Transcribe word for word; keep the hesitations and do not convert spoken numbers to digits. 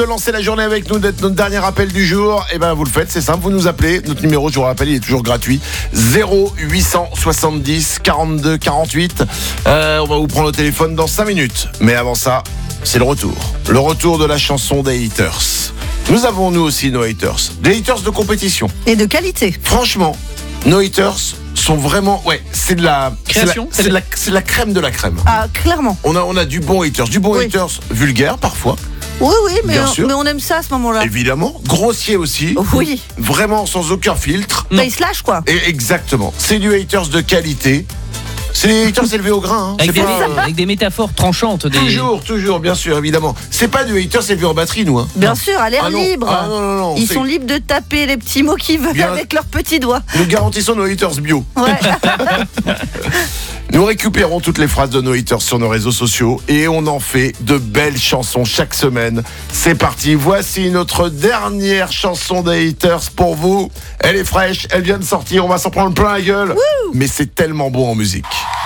De lancer la journée avec nous, d'être notre dernier appel du jour, et ben vous le faites, c'est simple, vous nous appelez. Notre numéro, je vous rappelle, il est toujours gratuit. zéro huit cent soixante-dix quarante-deux quarante-huit. Euh, on va vous prendre au téléphone dans cinq minutes. Mais avant ça, c'est le retour. Le retour de la chanson des haters. Nous avons nous aussi nos haters. Des haters de compétition. Et de qualité. Franchement, nos haters sont vraiment, ouais, c'est de la Création. c'est, la, c'est, de la, c'est de la crème de la crème. Ah, clairement. On a, on a du bon haters, du bon Oui. haters vulgaire parfois. Oui, oui, mais, Bien on, sûr. mais on aime ça à ce moment-là. Évidemment, grossier aussi. Oui. Vraiment sans aucun filtre. Bah, il se lâche, quoi. Et exactement. C'est du haters de qualité. C'est des haters élevés au grain. Hein. Avec, C'est des, pas, euh, avec des métaphores tranchantes. Des... Toujours, toujours, bien sûr, évidemment. C'est pas du haters élevé en batterie, nous. Hein. Bien Non. sûr, à l'air Ah non. libre. Ah non, non, non. Ils c'est- sont libres de taper les petits mots qu'ils veulent Bien- avec leurs petits doigts. Nous garantissons nos haters bio. Ouais. Nous récupérons toutes les phrases de nos haters sur nos réseaux sociaux et on en fait de belles chansons chaque semaine. C'est parti, voici notre dernière chanson des haters pour vous. Elle est fraîche, elle vient de sortir, on va s'en prendre plein la gueule. Mais c'est tellement bon en musique.